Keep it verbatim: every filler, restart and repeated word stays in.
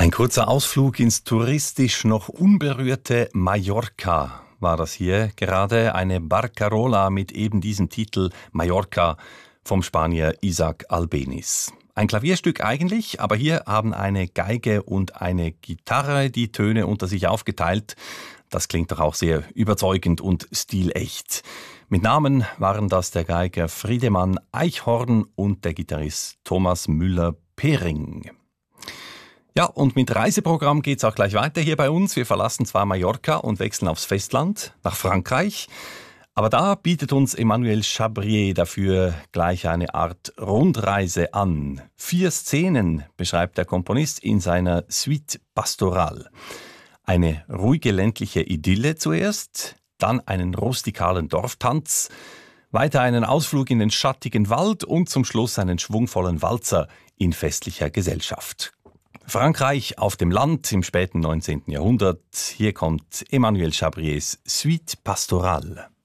Ein kurzer Ausflug ins touristisch noch unberührte Mallorca war das hier. Gerade eine Barcarola mit eben diesem Titel Mallorca vom Spanier Isaac Albéniz. Ein Klavierstück eigentlich, aber hier haben eine Geige und eine Gitarre die Töne unter sich aufgeteilt. Das klingt doch auch sehr überzeugend und stilecht. Mit Namen waren das der Geiger Friedemann Eichhorn und der Gitarrist Thomas Müller-Pering. Ja, und mit Reiseprogramm geht's auch gleich weiter hier bei uns. Wir verlassen zwar Mallorca und wechseln aufs Festland, nach Frankreich. Aber da bietet uns Emmanuel Chabrier dafür gleich eine Art Rundreise an. Vier Szenen beschreibt der Komponist in seiner Suite Pastorale. Eine ruhige ländliche Idylle zuerst, dann einen rustikalen Dorftanz, weiter einen Ausflug in den schattigen Wald und zum Schluss einen schwungvollen Walzer in festlicher Gesellschaft. Frankreich auf dem Land im späten neunzehnten Jahrhundert. Hier kommt Emmanuel Chabriers Suite Pastorale.